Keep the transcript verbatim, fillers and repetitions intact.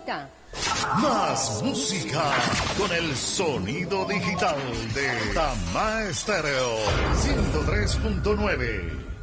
favorita. Más música con el sonido digital de Tama Estéreo ciento tres punto nueve.